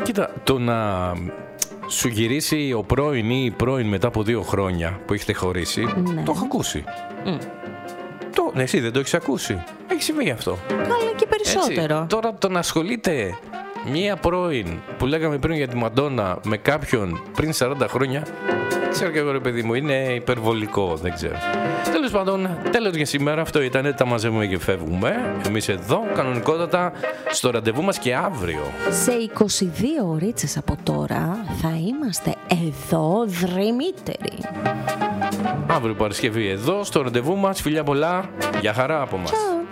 Κοίτα, το να σου γυρίσει ο πρώην ή η πρώην μετά από 2 χρόνια που έχετε χωρίσει, Ναι. το έχω ακούσει. Ναι, εσύ δεν το έχεις ακούσει? Έχει συμβεί αυτό. Καλά και περισσότερο. Έτσι, τώρα το να ασχολείται μία πρώην που λέγαμε πριν για τη Μαντόνα με κάποιον πριν 40 χρόνια, ξέρω και εγώ ρε παιδί μου, είναι υπερβολικό, δεν ξέρω. Τέλος πάντων, τέλος για σήμερα, αυτό ήταν, τα μαζεύουμε και φεύγουμε. Εμείς εδώ, κανονικότατα, στο ραντεβού μας και αύριο. Σε 22 ωρίτσες από τώρα θα είμαστε εδώ δρυμύτεροι. Αύριο Παρασκευή εδώ, στο ραντεβού μας, φιλιά πολλά, για χαρά από μας. Ciao.